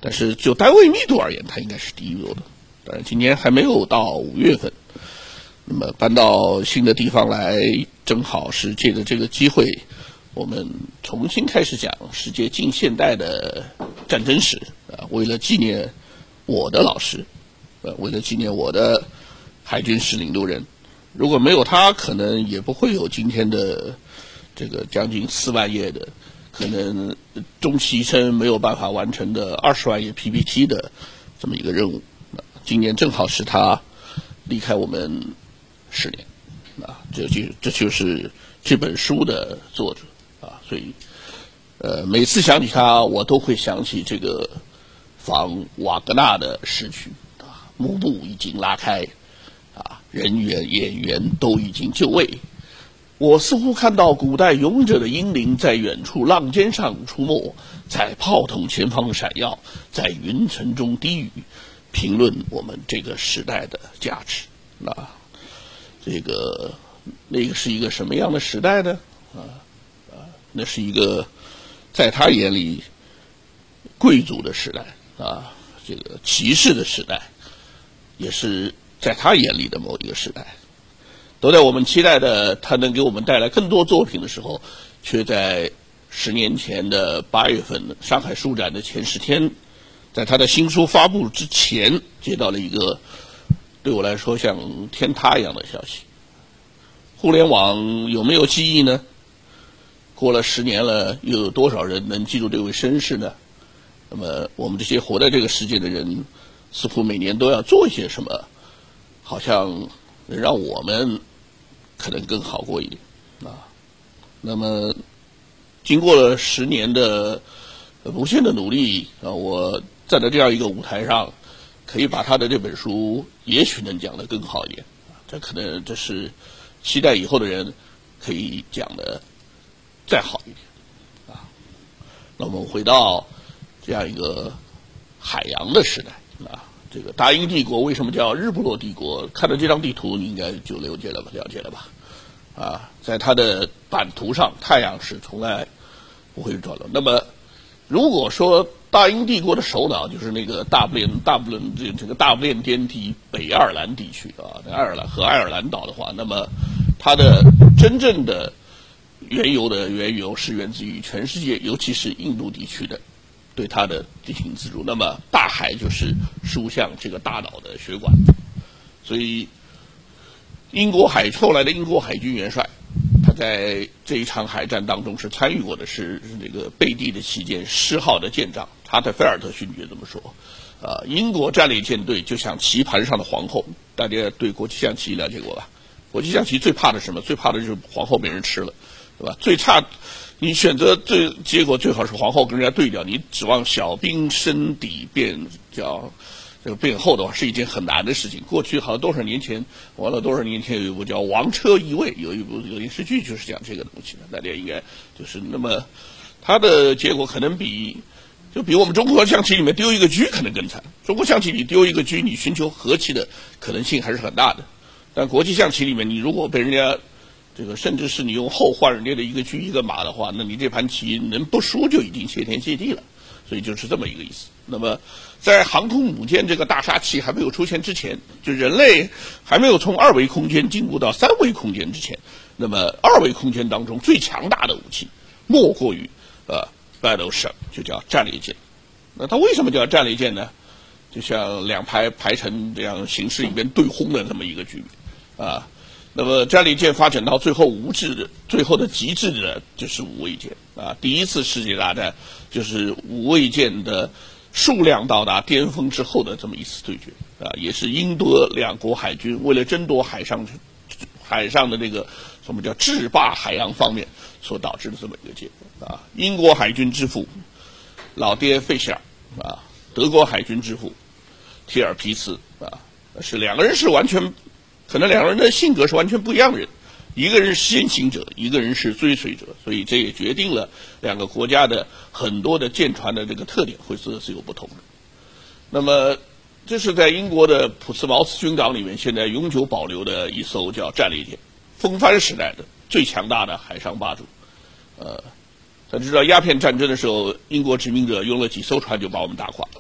但是就单位密度而言，它应该是第一流的。当然，今年还没有到5月份，那么搬到新的地方来，正好是借着这个机会，我们重新开始讲世界近现代的战争史啊。为了纪念我的老师，为了纪念我的海军史领路人，如果没有他，可能也不会有今天的这个将近4万页的，可能终其一生没有办法完成的20万页 PPT 的这么一个任务。今年正好是他离开我们10年，这就是这本书的作者啊。所以每次想起他，我都会想起这个仿瓦格纳的诗曲啊，幕布已经拉开啊，人员演员都已经就位。我似乎看到古代勇者的英灵在远处浪尖上出没，在炮筒前方闪耀，在云层中低语，评论我们这个时代的价值。那个是一个什么样的时代呢？那是一个在他眼里贵族的时代啊，这个骑士的时代，也是在他眼里的某一个时代。都在我们期待的他能给我们带来更多作品的时候，却在10年前的8月份上海书展的前10天，在他的新书发布之前，接到了一个对我来说像天塌一样的消息。互联网有没有记忆呢？过了10年了，又有多少人能记住这位绅士呢？那么我们这些活在这个世界的人，似乎每年都要做一些什么，好像能让我们可能更好过一点啊。那么经过了10年的无限的努力啊，我站在这样一个舞台上，可以把他的这本书也许能讲得更好一点。这是期待以后的人可以讲得再好一点啊。那我们回到这样一个海洋的时代啊。这个大英帝国为什么叫日不落帝国？看到这张地图，你应该就了解了吧？啊，在它的版图上，太阳是从来不会转的。那么，如果说大英帝国的首脑就是那个大不列颠地北爱尔兰地区啊，爱尔兰岛的话，那么它的真正的缘由是源自于全世界，尤其是印度地区的对它的进行资助。那么大海就是输向这个大岛的血管，所以后来的英国海军元帅，他在这一场海战当中是参与过的，是那个贝蒂的旗舰10号的舰长查特菲尔特勋爵这么说。英国战列舰队就像棋盘上的皇后，大家对国际象棋了解过吧？国际象棋最怕的是什么？最怕的就是皇后被人吃了，对吧？最差，你选择结果最好是皇后跟人家对调，你指望小兵身底变厚的话，是一件很难的事情。过去好像多少年前有一部叫《王车易位》，有一部电视剧就是讲这个东西的，大家应该就是那么，它的结果可能比我们中国象棋里面丢一个车可能更惨。中国象棋里丢一个车，你寻求和棋的可能性还是很大的，但国际象棋里面，你如果被人家甚至是你用后换人家的一个车一个马的话，那你这盘棋能不输就已经谢天谢地了。所以就是这么一个意思。那么在航空母舰这个大杀器还没有出现之前，就人类还没有从2维空间进入到3维空间之前，那么2维空间当中最强大的武器莫过于battleship， 就叫战列舰。那它为什么叫战列舰呢？就像2排排成这样形式里面对轰的这么一个局面啊。那么战列舰发展到最后的极致的就是无畏舰啊。第一次世界大战就是无畏舰的数量到达巅峰之后的这么一次对决啊，也是英德两国海军为了争夺海上的这个什么叫制霸海洋方面所导致的这么一个结果啊。英国海军之父老爹费舍尔啊，德国海军之父提尔皮茨啊，是两个人是完全。可能两个人的性格是完全不一样的人，一个人是先行者，一个人是追随者，所以这也决定了两个国家的很多的舰船的这个特点会是有不同的。那么这是在英国的普茨茅斯军港里面现在永久保留的一艘叫战列舰，风帆时代的最强大的海上霸主。咱知道鸦片战争的时候，英国殖民者用了几艘船就把我们打垮了，